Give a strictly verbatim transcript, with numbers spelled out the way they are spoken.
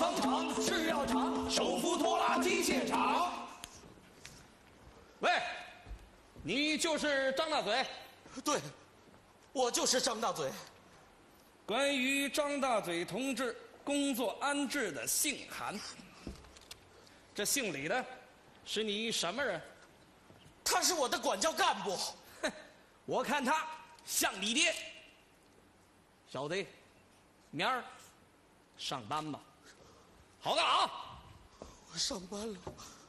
方厂制药厂手扶拖拉机械厂。 喂，你就是张大嘴？ 对，我就是张大嘴。 关于张大嘴同志工作安置的信函，这姓李的是你什么人？ 他是我的管教干部。 哼，我看他像你爹。小子，明儿上班吧。好干啊！ 我上班了。